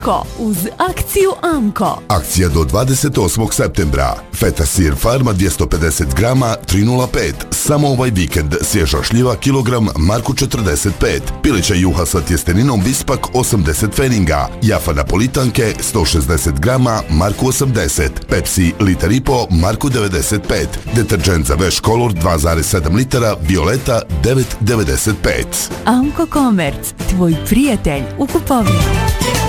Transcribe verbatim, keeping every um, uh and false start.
Ko uz akciju Amko. Akcija do dvadeset osmog septembra. Feta sir Farma dvjesto pedeset grama tri nula pet. Samo ovaj vikend svježa šljiva kilogram Marku četrdeset pet. Pilića juha sa tjesteninom Vispak osamdeset pfenninga. Jafa napolitanke sto šezdeset grama Marku osamdeset. Pepsi litar i po Marku devedeset pet. Deterđent za veš kolor dva zarez sedam litara Violeta devet devedeset pet. Amko Komerc, tvoj prijatelj u kupovini.